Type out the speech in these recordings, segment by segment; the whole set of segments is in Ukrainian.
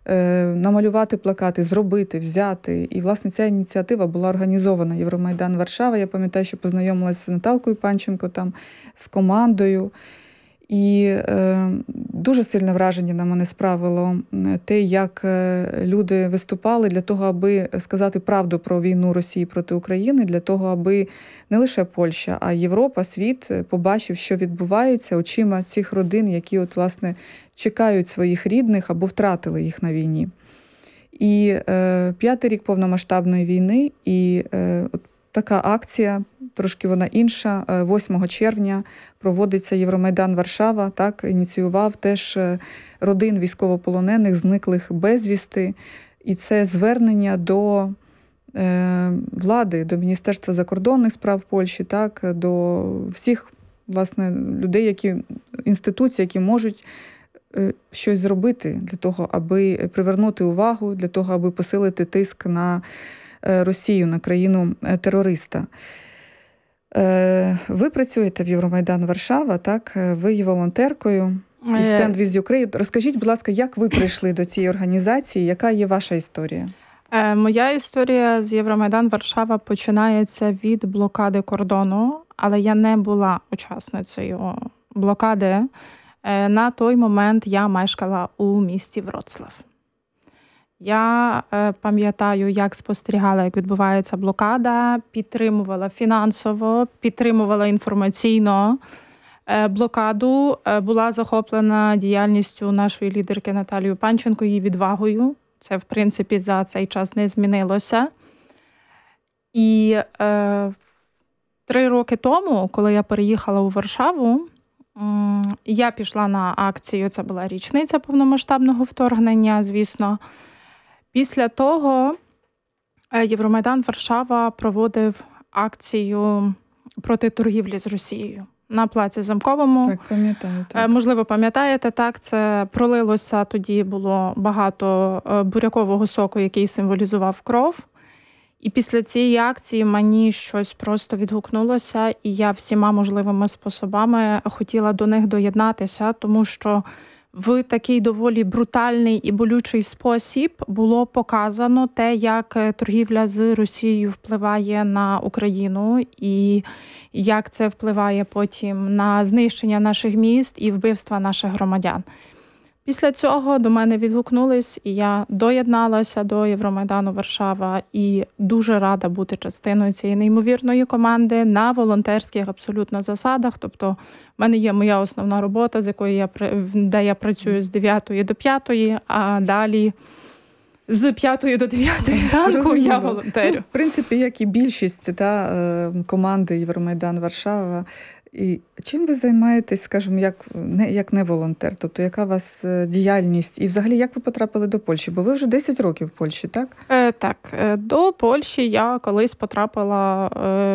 намалювати плакати, зробити, взяти. І, власне, ця ініціатива була організована Євромайдан Варшава. Я пам'ятаю, що познайомилася з Наталкою Панченко, там, з командою. І дуже сильне враження на мене справило те, як люди виступали для того, аби сказати правду про війну Росії проти України, для того, аби не лише Польща, а Європа, світ побачив, що відбувається очима цих родин, які от, власне, чекають своїх рідних або втратили їх на війні. І 5-й рік повномасштабної війни, і от така акція, трошки вона інша, 8 червня проводиться Євромайдан Варшава, так, ініціював теж родин військовополонених, зниклих безвісти. І це звернення до влади, до Міністерства закордонних справ Польщі, так, до всіх, власне, людей, інституцій, які можуть щось зробити для того, аби привернути увагу, для того, аби посилити тиск на Росію, на країну-терориста. Ви працюєте в Євромайдан Варшава, так? Ви є волонтеркою і Stand with Ukraine. Розкажіть, будь ласка, як ви прийшли до цієї організації? Яка є ваша історія? Моя історія з Євромайдан Варшава починається від блокади кордону, але я не була учасницею блокади. На той момент я мешкала у місті Вроцлав. Я пам'ятаю, як спостерігала, як відбувається блокада, підтримувала фінансово, підтримувала інформаційно блокаду, була захоплена діяльністю нашої лідерки Наталії Панченко, її відвагою. Це, в принципі, за цей час не змінилося. І 3 роки тому, коли я переїхала у Варшаву, я пішла на акцію, це була річниця повномасштабного вторгнення, звісно. Після того Євромайдан Варшава проводив акцію проти торгівлі з Росією на плаці Замковому. Так, пам'ятаю. Так. Можливо, пам'ятаєте, так, це пролилося, тоді було багато бурякового соку, який символізував кров. І після цієї акції мені щось просто відгукнулося, і я всіма можливими способами хотіла до них доєднатися, тому що в такий доволі брутальний і болючий спосіб було показано те, як торгівля з Росією впливає на Україну і як це впливає потім на знищення наших міст і вбивства наших громадян. Після цього до мене відгукнулись, і я доєдналася до Євромайдану Варшава і дуже рада бути частиною цієї неймовірної команди на волонтерських абсолютно засадах. Тобто в мене є моя основна робота, де я працюю з 9 до 5, а далі з 5 до 9 ранку я волонтерю. В принципі, як і більшість команди Євромайдан Варшава. І чим ви займаєтесь, скажімо, як не волонтер? Тобто, яка у вас діяльність? І взагалі, як ви потрапили до Польщі? Бо ви вже 10 років в Польщі, так? Так. До Польщі я колись потрапила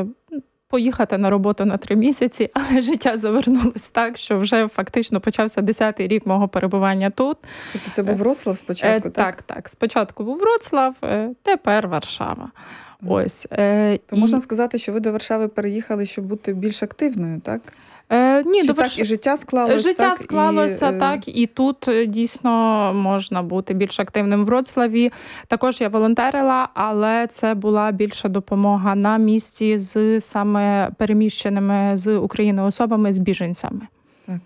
поїхати на роботу на 3 місяці, але життя завернулось так, що вже фактично почався 10-й рік мого перебування тут. Тобто це був Вроцлав спочатку, так? Так. Спочатку був Вроцлав, тепер Варшава. Ось. То можна сказати, що ви до Варшави переїхали, щоб бути більш активною, так? Ні, так і життя склалося? Життя склалося, так, і тут дійсно можна бути більш активним в Вроцлаві. Також я волонтерила, але це була більша допомога на місці з саме переміщеними з України особами, з біженцями. Так.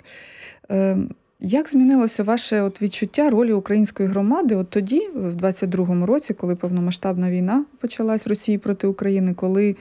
Як змінилося ваше відчуття ролі української громади от тоді, в 22-му році, коли повномасштабна війна почалась Росії проти України, коли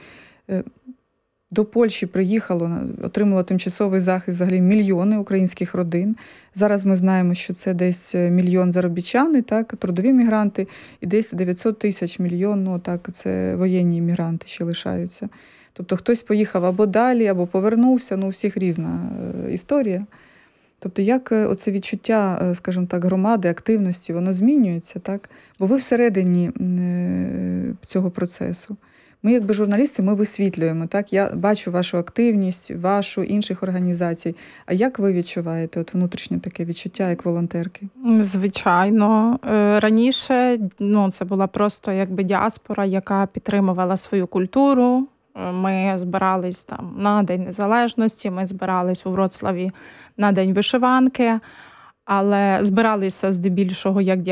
до Польщі отримало тимчасовий захист взагалі мільйони українських родин. Зараз ми знаємо, що це десь 1 мільйон заробітчани, так, трудові мігранти, і десь 900 тисяч це воєнні мігранти ще лишаються. Тобто хтось поїхав або далі, або повернувся, у всіх різна історія. Тобто як оце відчуття, скажімо так, громади, активності, воно змінюється, так? Бо ви всередині цього процесу. Ми, якби журналісти, ми висвітлюємо, так? Я бачу вашу активність, вашу, інших організацій. А як ви відчуваєте внутрішнє таке відчуття, як волонтерки? Звичайно. Раніше це була просто якби діаспора, яка підтримувала свою культуру. Ми збирались там на День Незалежності, ми збирались у Вроцлаві на День вишиванки, але збиралися здебільшого як